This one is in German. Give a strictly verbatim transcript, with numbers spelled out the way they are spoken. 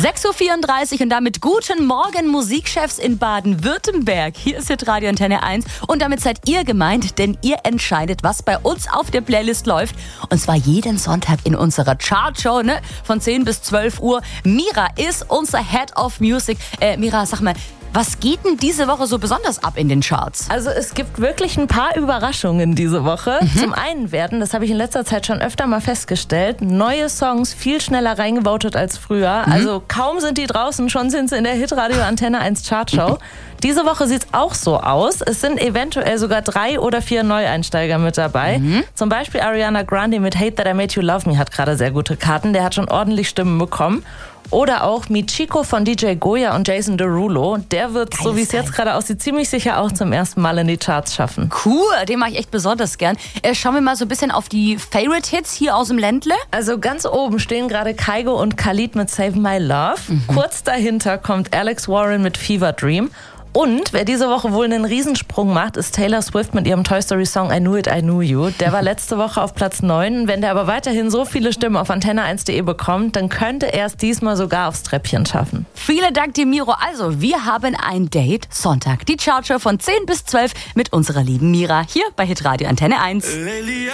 sechs Uhr vierunddreißig und damit guten Morgen Musikchefs in Baden-Württemberg. Hier ist Hitradio Antenne eins und damit seid ihr gemeint, denn ihr entscheidet, was bei uns auf der Playlist läuft. Und zwar jeden Sonntag in unserer Chartshow, ne? Von zehn bis zwölf Uhr. Mira ist unser Head of Music. Äh, Mira, sag mal, was geht denn diese Woche so besonders ab in den Charts? Also es gibt wirklich ein paar Überraschungen diese Woche. Mhm. Zum einen werden, das habe ich in letzter Zeit schon öfter mal festgestellt, neue Songs viel schneller reingevotet als früher. Mhm. Also kaum sind die draußen, schon sind sie in der Hitradio Antenne eins Chartshow. Diese Woche sieht es auch so aus. Es sind eventuell sogar drei oder vier Neueinsteiger mit dabei. Mhm. Zum Beispiel Ariana Grande mit Hate That I Made You Love Me hat gerade sehr gute Karten. Der hat schon ordentlich Stimmen bekommen. Oder auch Michiko von D J Goya und Jason Derulo. Der wird, Geil, so wie es jetzt gerade aussieht, ziemlich sicher auch zum ersten Mal in die Charts schaffen. Cool, den mache ich echt besonders gern. Äh, schauen wir mal so ein bisschen auf die Favorite-Hits hier aus dem Ländle. Also ganz oben stehen gerade Kygo und Khalid mit Save My Love. Mhm. Kurz dahinter kommt Alex Warren mit Fever Dream. Und wer diese Woche wohl einen Riesensprung macht, ist Taylor Swift mit ihrem Toy Story Song I Knew It, I Knew You. Der war letzte Woche auf Platz neun. Wenn der aber weiterhin so viele Stimmen auf antenne eins punkt de bekommt, dann könnte er es diesmal sogar aufs Treppchen schaffen. Vielen Dank dir, Miro. Also, wir haben ein Date Sonntag. Die Chartshow von zehn bis zwölf mit unserer lieben Mira hier bei Hitradio Antenne eins.